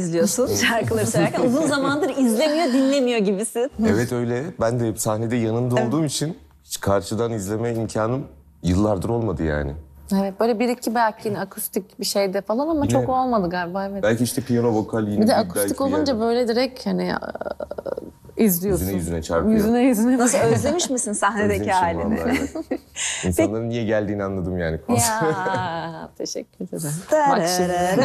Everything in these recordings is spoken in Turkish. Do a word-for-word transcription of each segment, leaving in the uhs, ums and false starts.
izliyorsun şarkıları söylerken. Uzun zamandır izlemiyor, dinlemiyor gibisin. Evet öyle. Ben de hep sahnede yanında olduğum için hiç karşıdan izleme imkanım yıllardır olmadı yani. Evet, böyle bir iki belki yine akustik bir şeyde falan ama Yine- çok olmadı galiba. Evet. Belki işte piyano vokal yine Bir de bir akustik belki bir olunca yerde. böyle direkt hani e, izliyorsun. Yüzüne yüzüne çarpıyor. Yüzüne yüzüne. Nasıl özlemiş misin sahnedeki Özlemişim halini? vallahi, evet. İnsanların niye geldiğini anladım yani konser. Ya teşekkür ederim. Bak şimdi.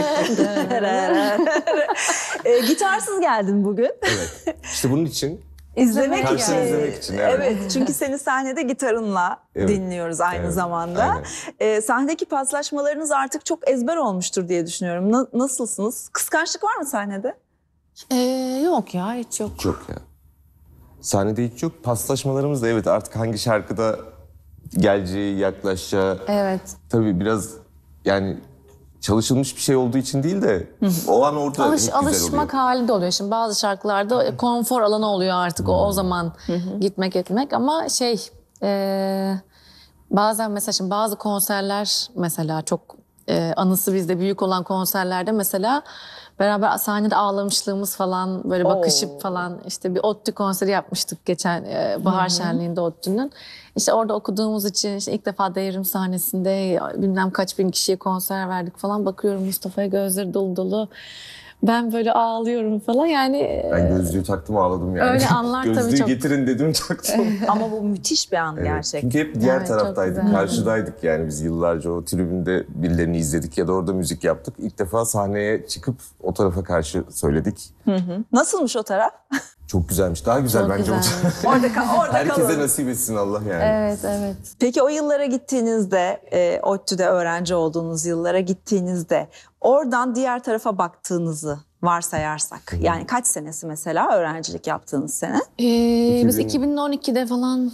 e, gitarsız geldin bugün. Evet. İşte bunun için İzlemek Karşıdan için. izlemek için, evet. Evet, çünkü seni sahnede gitarınla Evet. dinliyoruz aynı Evet, zamanda. aynen. Ee, sahnedeki paslaşmalarınız artık çok ezber olmuştur diye düşünüyorum. Na- nasılsınız? Kıskançlık var mı sahnede? Ee, yok ya hiç yok. çok ya. Sahnede hiç yok. Paslaşmalarımız da evet artık hangi şarkıda geleceği, yaklaşacağı. Evet. Tabii biraz yani çalışılmış bir şey olduğu için değil de o an orada Alış, hep güzel alışmak oluyor. hali de oluyor. Şimdi bazı şarkılarda konfor alanı oluyor artık o o zaman gitmek etmek ama şey e, bazen mesela şimdi bazı konserler mesela çok e, anısı bizde büyük olan konserlerde mesela beraber sahnede ağlamışlığımız falan böyle bakışıp Oo. falan işte bir ODTÜ konseri yapmıştık geçen e, bahar şenliğinde ODTÜ'nün. İşte orada okuduğumuz için işte ilk defa devrim sahnesinde bilmem kaç bin kişiye konser verdik falan. Bakıyorum Mustafa'ya gözleri dolu dolu. Ben böyle ağlıyorum falan yani. Ben gözlüğü taktım ağladım yani. Öyle anlar tabii Gözlüğü çok- getirin dedim taktım. Ama bu müthiş bir an Evet. gerçekten. Çünkü hep diğer Evet, çok taraftaydık, güzel. karşıdaydık yani biz yıllarca o tribünde birilerini izledik ya da orada müzik yaptık. İlk defa sahneye çıkıp o tarafa karşı söyledik. Nasılmış o taraf? Çok güzelmiş, daha güzel Çok bence güzelmiş. olacak. Orada, ka- orada Herkese kalın. nasip etsin Allah yani. Evet evet. Peki o yıllara gittiğinizde, e, ODTÜ'de öğrenci olduğunuz yıllara gittiğinizde oradan diğer tarafa baktığınızı varsayarsak. Yani kaç senesi mesela öğrencilik yaptığınız sene? Ee, biz iki bin iki bin on ikide falan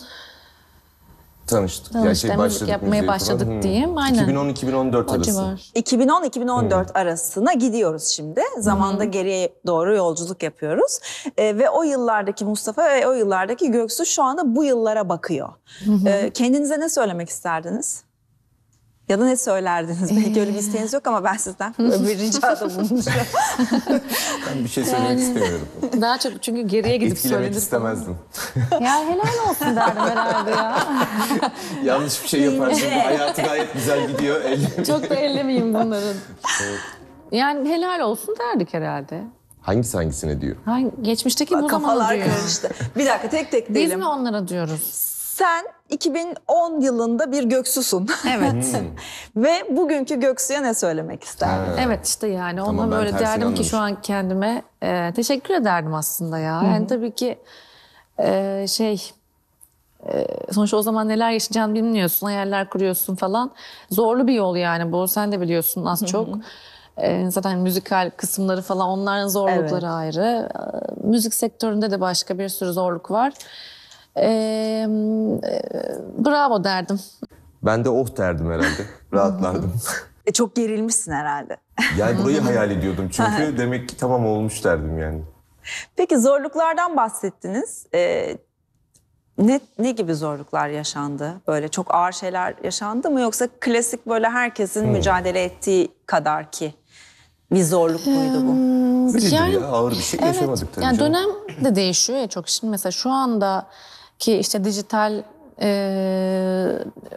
Tanıştık. Tanıştık, müzik başladık yapmaya müziğe başladık falan. diyeyim, aynen. iki bin on iki bin on dört o arası. civar. iki bin on iki bin on dört arasına gidiyoruz şimdi. Zamanda geriye doğru yolculuk yapıyoruz. E, ve o yıllardaki Mustafa ve o yıllardaki Göksu şu anda bu yıllara bakıyor. E, kendinize ne söylemek isterdiniz? Ya da ne söylerdiniz? Belki öyle bir isteğiniz yok ama ben sizden böyle bir ricada bulunacağım. Ben bir şey söylemek Yani- istemiyorum. Daha çok çünkü geriye gidip Etkilemek söyledik falan. istemezdim. Ya helal olsun derdim herhalde ya. Yanlış bir şey yaparsın. Hayatı gayet güzel gidiyor. El- Çok da ellemeyeyim bunların. Yani helal olsun derdik herhalde. Hangisi hangisine diyor? Hangi, geçmişteki bu zamanı Kafalar diyor. karıştı. Bir dakika tek tek Biz diyelim. mi onlara diyoruz? Sen iki bin on yılında bir Göksu'sun. Evet. Ve bugünkü Göksu'ya ne söylemek isterdin? Ha. Evet işte yani Tamam, ona ben böyle tersini derdim ki şu anlamışım. an kendime e, teşekkür ederdim aslında ya. Yani tabii ki e, şey e, sonuçta o zaman neler yaşayacağını bilmiyorsun, hayaller kuruyorsun falan. Zorlu bir yol yani bu. Sen de biliyorsun az çok. E, zaten müzikal kısımları falan onların zorlukları Evet. ayrı. E, müzik sektöründe de başka bir sürü zorluk var. E, e, bravo derdim. Ben de oh derdim herhalde. Rahatlardım. E, çok gerilmişsin herhalde. Yani burayı hayal ediyordum çünkü demek ki tamam olmuş derdim yani. Peki zorluklardan bahsettiniz. Ee, ne, ne gibi zorluklar yaşandı? Böyle çok ağır şeyler yaşandı mı? Yoksa klasik böyle herkesin mücadele ettiği kadar ki bir zorluk muydu bu? Öyledir Yani- ya ağır bir şey yaşamadık tabii yani canım. dönem de değişiyor ya çok. Şimdi mesela şu andaki işte dijital e,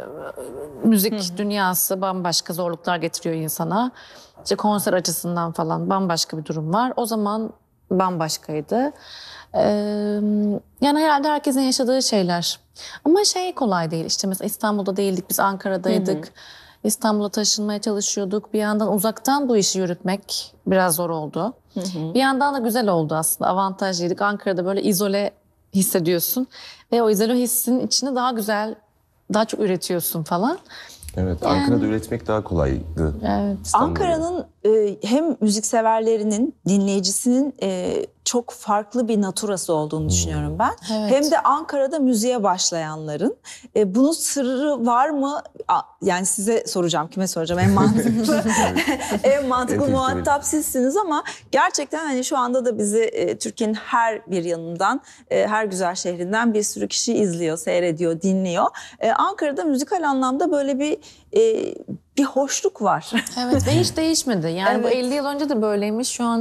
müzik dünyası bambaşka zorluklar getiriyor insana. İşte konser açısından falan bambaşka bir durum var. O zaman bambaşkaydı. E, yani herhalde herkesin yaşadığı şeyler. Ama şey kolay değil. İşte mesela İstanbul'da değildik, biz Ankara'daydık. İstanbul'a taşınmaya çalışıyorduk. Bir yandan uzaktan bu işi yürütmek biraz zor oldu. Bir yandan da güzel oldu aslında. Avantajlıydık. Ankara'da böyle izole hissediyorsun. Ve o izole hissin içinde daha güzel, daha çok üretiyorsun falan. Evet Ankara'da üretmek daha kolaydı. Evet. İstanbul'da. Ankara'nın e, hem müzikseverlerinin, dinleyicisinin e, çok farklı bir naturası olduğunu düşünüyorum ben. Evet. Hem de Ankara'da müziğe başlayanların. E, bunun sırrı var mı? A, yani size soracağım, kime soracağım? En mantıklı, en mantıklı En muhatap sizsiniz ama gerçekten hani şu anda da bizi e, Türkiye'nin her bir yanından, e, her güzel şehrinden bir sürü kişi izliyor, seyrediyor, dinliyor. E, Ankara'da müzikal anlamda böyle bir e, bir hoşluk var. Evet ve hiç değişmedi. Yani bu Evet. elli yıl önce de böyleymiş. Şu an